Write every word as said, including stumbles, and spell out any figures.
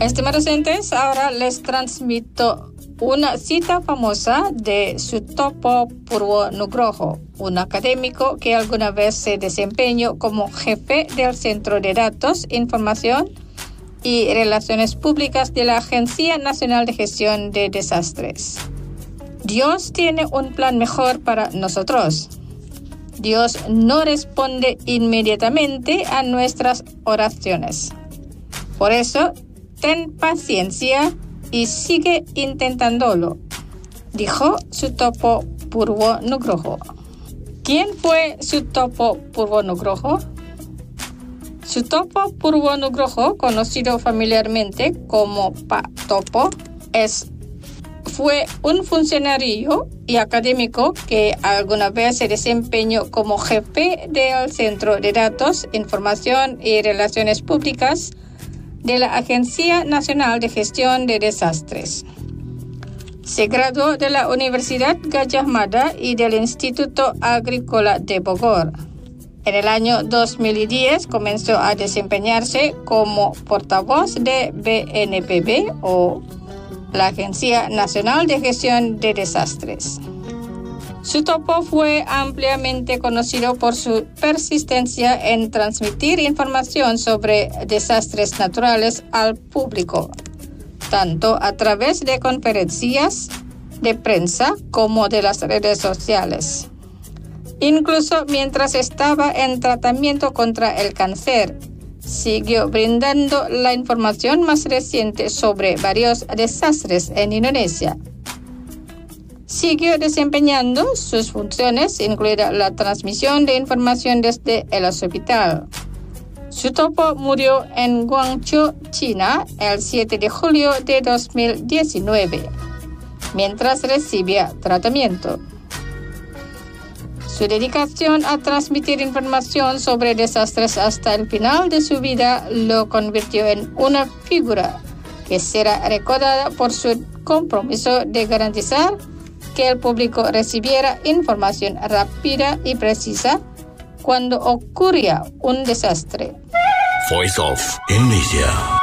Estimados oyentes, ahora les transmito una cita famosa de Sutopo Purwonugroho, un académico que alguna vez se desempeñó como jefe del Centro de Datos, Información y Relaciones Públicas de la Agencia Nacional de Gestión de Desastres. Dios tiene un plan mejor para nosotros. Dios no responde inmediatamente a nuestras oraciones. Por eso, ten paciencia y sigue intentándolo, dijo Sutopo Purwonugroho. ¿Quién fue Sutopo Purwonugroho? Sutopo Purwonugroho, conocido familiarmente como Pa Topo, es, fue un funcionario y académico que alguna vez se desempeñó como jefe del Centro de Datos, Información y Relaciones Públicas de la Agencia Nacional de Gestión de Desastres. Se graduó de la Universidad Gadjah Mada y del Instituto Agrícola de Bogor. En el año dos mil diez comenzó a desempeñarse como portavoz de B N P B o la Agencia Nacional de Gestión de Desastres. Sutopo fue ampliamente conocido por su persistencia en transmitir información sobre desastres naturales al público, tanto a través de conferencias de prensa como de las redes sociales. Incluso mientras estaba en tratamiento contra el cáncer, siguió brindando la información más reciente sobre varios desastres en Indonesia. Siguió desempeñando sus funciones, incluida la transmisión de información desde el hospital. Sutopo murió en Guangzhou, China, el siete de julio de dos mil diecinueve, mientras recibía tratamiento. Su dedicación a transmitir información sobre desastres hasta el final de su vida lo convirtió en una figura que será recordada por su compromiso de garantizar que el público recibiera información rápida y precisa cuando ocurría un desastre. Voice of Indonesia.